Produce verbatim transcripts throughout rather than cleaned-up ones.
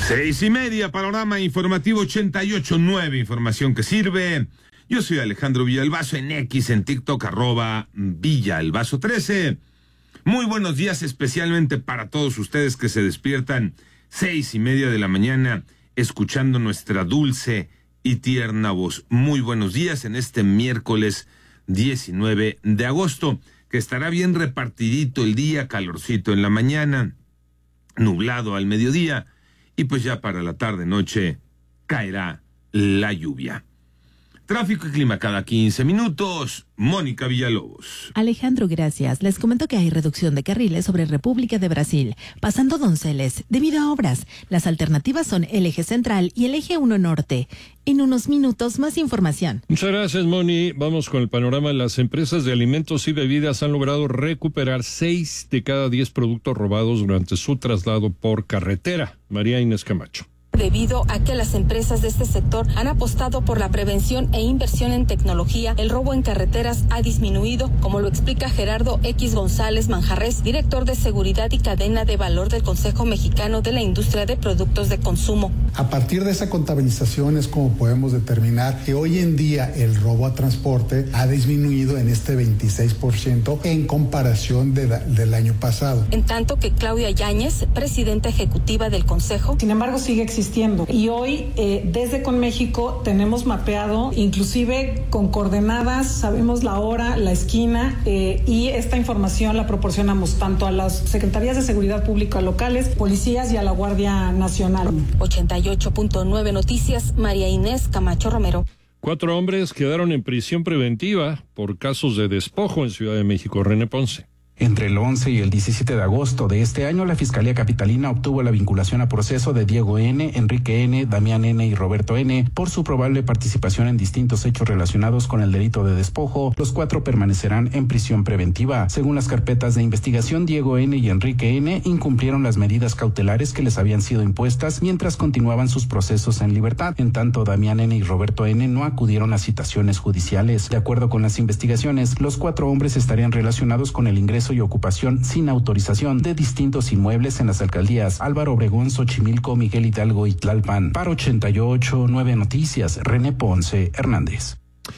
Seis y media, panorama informativo ochenta y ocho punto nueve, información que sirve. Yo soy Alejandro Villalbazo, en X, en TikTok, arroba Villalbazo trece. Muy buenos días, especialmente para todos ustedes que se despiertan seis y media de la mañana escuchando nuestra dulce y tierna voz. Muy buenos días en este miércoles diecinueve de agosto, que estará bien repartidito el día, calorcito en la mañana, nublado al mediodía, y pues ya para la tarde-noche caerá la lluvia. Tráfico y clima cada quince minutos. Mónica Villalobos. Alejandro, gracias. Les comento que hay reducción de carriles sobre República de Brasil, pasando Donceles, debido a obras. Las alternativas son el eje central y el eje uno norte. En unos minutos, más información. Muchas gracias, Moni. Vamos con el panorama. Las empresas de alimentos y bebidas han logrado recuperar seis de cada diez productos robados durante su traslado por carretera. María Inés Camacho. Debido a que las empresas de este sector han apostado por la prevención e inversión en tecnología, el robo en carreteras ha disminuido, como lo explica Gerardo X González Manjarres, director de Seguridad y Cadena de Valor del Consejo Mexicano de la Industria de Productos de Consumo. A partir de esa contabilización es como podemos determinar que hoy en día el robo a transporte ha disminuido en este veintiséis por ciento en comparación de la, del año pasado. En tanto que Claudia Yáñez, presidenta ejecutiva del Consejo, sin embargo sigue existiendo. Y hoy, eh, desde Conméxico, tenemos mapeado, inclusive con coordenadas, sabemos la hora, la esquina, eh, y esta información la proporcionamos tanto a las Secretarías de Seguridad Pública locales, policías y a la Guardia Nacional. ochenta y ocho punto nueve Noticias, María Inés Camacho Romero. Cuatro hombres quedaron en prisión preventiva por casos de despojo en Ciudad de México. René Ponce. Entre el once y el diecisiete de agosto de este año, la Fiscalía Capitalina obtuvo la vinculación a proceso de Diego N., Enrique N., Damián N. y Roberto N. por su probable participación en distintos hechos relacionados con el delito de despojo. Los cuatro permanecerán en prisión preventiva. Según las carpetas de investigación, Diego N. y Enrique N. incumplieron las medidas cautelares que les habían sido impuestas mientras continuaban sus procesos en libertad. En tanto, Damián N. y Roberto N. no acudieron a citaciones judiciales. De acuerdo con las investigaciones, los cuatro hombres estarían relacionados con el ingreso y ocupación sin autorización de distintos inmuebles en las alcaldías Álvaro Obregón, Xochimilco, Miguel Hidalgo y Tlalpan. Para ochenta y ocho punto nueve Noticias, René Ponce Hernández.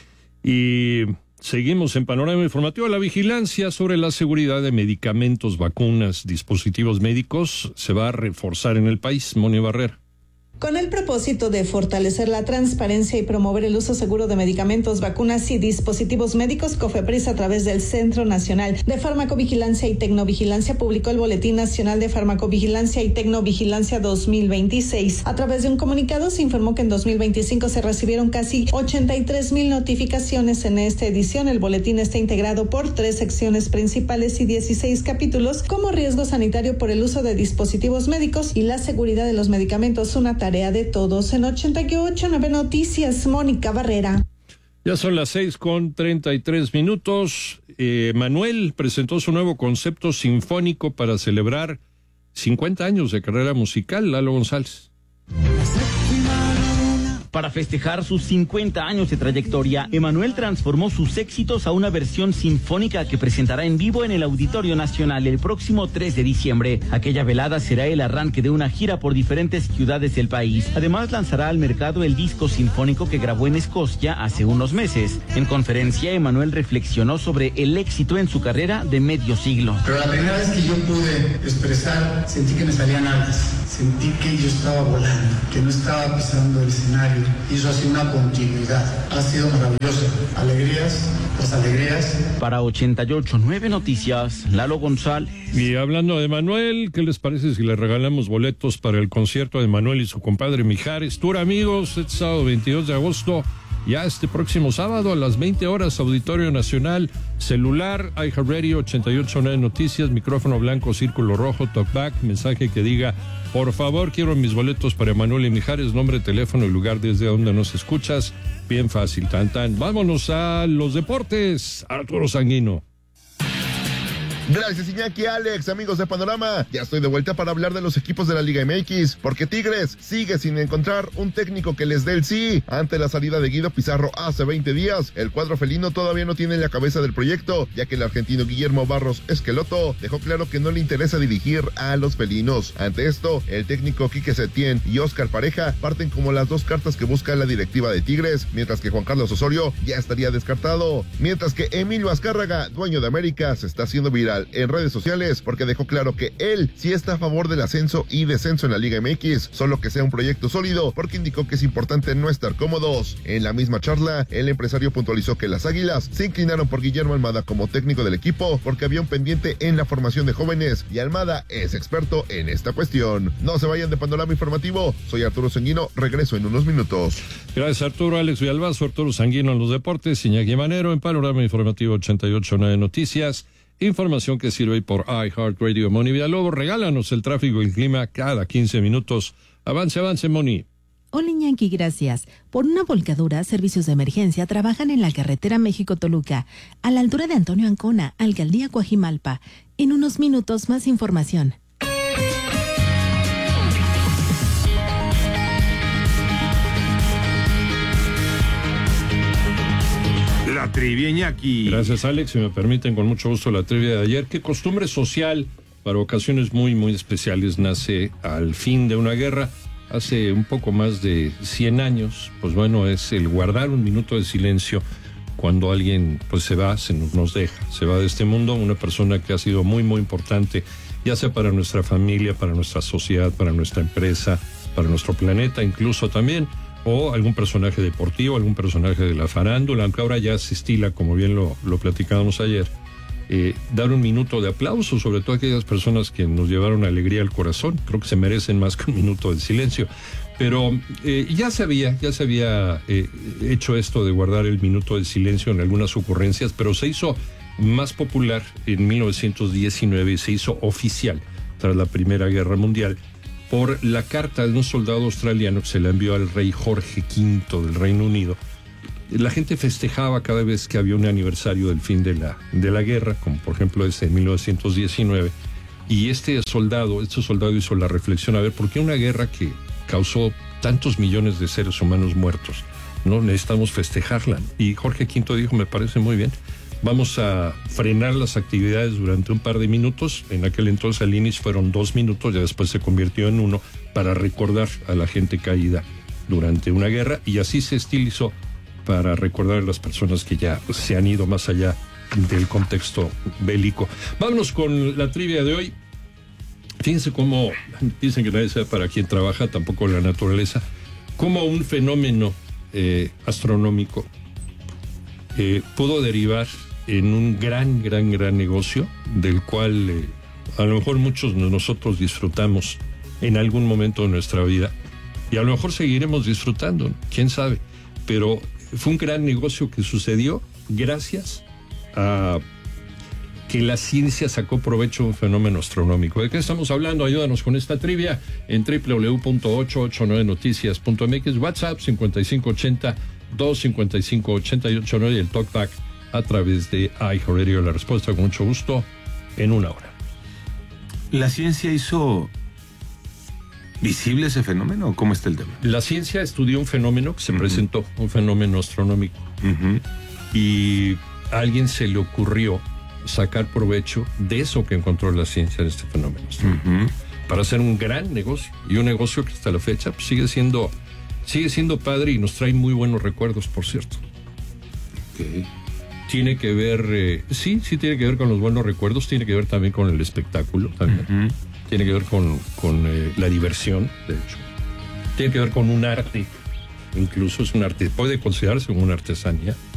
Y seguimos en panorama informativo. La vigilancia sobre la seguridad de medicamentos, vacunas, dispositivos médicos se va a reforzar en el país. Moni Barrera. Con el propósito de fortalecer la transparencia y promover el uso seguro de medicamentos, vacunas y dispositivos médicos, COFEPRIS, a través del Centro Nacional de Farmacovigilancia y Tecnovigilancia, publicó el Boletín Nacional de Farmacovigilancia y Tecnovigilancia dos mil veintiséis. A través de un comunicado se informó que en dos mil veinticinco se recibieron casi ochenta y tres mil notificaciones en esta edición. El boletín está integrado por tres secciones principales y dieciséis capítulos, como riesgo sanitario por el uso de dispositivos médicos y la seguridad de los medicamentos, una tarea de todos. En ochenta y ocho punto nueve Noticias, Mónica Barrera. Ya son las seis con treinta y tres minutos. Eh, Manuel presentó su nuevo concepto sinfónico para celebrar cincuenta años de carrera musical. Lalo González. Para festejar sus cincuenta años de trayectoria, Emanuel transformó sus éxitos a una versión sinfónica que presentará en vivo en el Auditorio Nacional el próximo tres de diciembre. Aquella velada será el arranque de una gira por diferentes ciudades del país. Además, lanzará al mercado el disco sinfónico que grabó en Escocia hace unos meses. En conferencia, Emanuel reflexionó sobre el éxito en su carrera de medio siglo. Pero la primera vez que yo pude expresar, sentí que me salían alas. Sentí que yo estaba volando, que no estaba pisando el escenario. Hizo así una continuidad. Ha sido maravilloso. Alegrías, pues alegrías. Para ochenta y ocho punto nueve Noticias, Lalo González. Y hablando de Manuel, ¿qué les parece si le regalamos boletos para el concierto de Manuel y su compadre Mijares? Tour, amigos, este sábado veintidós de agosto. Ya este próximo sábado a las veinte horas, Auditorio Nacional, celular, iHeartRadio, ochenta y ocho punto nueve Noticias, micrófono blanco, círculo rojo, talkback, mensaje que diga, por favor, quiero mis boletos para Emanuel y Mijares, nombre, teléfono y lugar desde donde nos escuchas. Bien fácil, tan tan. Vámonos a los deportes. Arturo Sanguino. Gracias, Iñaki. Alex, amigos de Panorama, ya estoy de vuelta para hablar de los equipos de la Liga M X, porque Tigres sigue sin encontrar un técnico que les dé el sí. Ante la salida de Guido Pizarro hace veinte días, el cuadro felino todavía no tiene la cabeza del proyecto, ya que el argentino Guillermo Barros Esqueloto dejó claro que no le interesa dirigir a los felinos. Ante esto, el técnico Quique Setién y Oscar Pareja parten como las dos cartas que busca la directiva de Tigres, mientras que Juan Carlos Osorio ya estaría descartado, mientras que Emilio Azcárraga, dueño de América, se está haciendo viral en redes sociales porque dejó claro que él sí está a favor del ascenso y descenso en la Liga M X, solo que sea un proyecto sólido, porque indicó que es importante no estar cómodos. En la misma charla, el empresario puntualizó que las Águilas se inclinaron por Guillermo Almada como técnico del equipo porque había un pendiente en la formación de jóvenes y Almada es experto en esta cuestión. No se vayan de Panorama Informativo, soy Arturo Sanguino, regreso en unos minutos. Gracias, Arturo. Alex Villalbazo, Arturo Sanguino en los deportes, Iñaki Manero en Panorama Informativo ochenta y ocho punto nueve Noticias. Información que sirve por iHeartRadio. Moni Villalobos, regálanos el tráfico y el clima cada quince minutos. Avance, avance, Moni. Hola, Iñaki, gracias. Por una volcadura, servicios de emergencia trabajan en la carretera México-Toluca, a la altura de Antonio Ancona, Alcaldía Coajimalpa. En unos minutos, más información. La trivia, Iñaki. Gracias, Alex. Si me permiten, con mucho gusto la trivia de ayer. ¿Qué costumbre social para ocasiones muy, muy especiales nace al fin de una guerra? Hace un poco más de cien años, pues bueno, es el guardar un minuto de silencio cuando alguien pues se va, se nos, nos deja, se va de este mundo, una persona que ha sido muy, muy importante, ya sea para nuestra familia, para nuestra sociedad, para nuestra empresa, para nuestro planeta, incluso también, o algún personaje deportivo, algún personaje de la farándula, aunque ahora ya se estila, como bien lo, lo platicábamos ayer, eh, dar un minuto de aplauso, sobre todo a aquellas personas que nos llevaron alegría al corazón. Creo que se merecen más que un minuto de silencio. Pero eh, ya se había, ya se había eh, hecho esto de guardar el minuto de silencio en algunas ocurrencias, pero se hizo más popular en mil novecientos diecinueve y se hizo oficial tras la Primera Guerra Mundial por la carta de un soldado australiano que se la envió al rey Jorge quinto del Reino Unido. La gente festejaba cada vez que había un aniversario del fin de la, de la guerra, como por ejemplo ese en mil novecientos diecinueve, y este soldado, este soldado hizo la reflexión, a ver, ¿por qué una guerra que causó tantos millones de seres humanos muertos, no necesitamos festejarla? Y Jorge quinto dijo, me parece muy bien, vamos a frenar las actividades durante un par de minutos. En aquel entonces al inicio fueron dos minutos, ya después se convirtió en uno, para recordar a la gente caída durante una guerra, y así se estilizó para recordar a las personas que ya se han ido más allá del contexto bélico. Vámonos con la trivia de hoy. Fíjense cómo, dicen que nadie sea para quien trabaja, tampoco la naturaleza, cómo un fenómeno eh, astronómico eh, pudo derivar en un gran, gran, gran negocio, del cual eh, a lo mejor muchos de nosotros disfrutamos en algún momento de nuestra vida, y a lo mejor seguiremos disfrutando, quién sabe, pero fue un gran negocio que sucedió gracias a que la ciencia sacó provecho de un fenómeno astronómico. ¿De qué estamos hablando? Ayúdanos con esta trivia en doble u doble u doble u punto ochocientos ochenta y nueve noticias punto m x, WhatsApp cincuenta y cinco ochenta, doscientos cincuenta y cinco, ochenta y ocho nueve y el talkback a través de iHeartRadio. La respuesta con mucho gusto en una hora. ¿La ciencia hizo visible ese fenómeno? ¿Cómo está el tema? La ciencia estudió un fenómeno que se uh-huh. presentó, un fenómeno astronómico. Uh-huh. Y a alguien se le ocurrió sacar provecho de eso que encontró la ciencia en este fenómeno uh-huh. para hacer un gran negocio, y un negocio que hasta la fecha pues, sigue siendo sigue siendo padre y nos trae muy buenos recuerdos, por cierto. Okay. Tiene que ver, eh, sí, sí tiene que ver con los buenos recuerdos, tiene que ver también con el espectáculo, también. Uh-huh. Tiene que ver con, con eh, la diversión, de hecho. Tiene que ver con un arte, incluso es un arte, puede considerarse como una artesanía.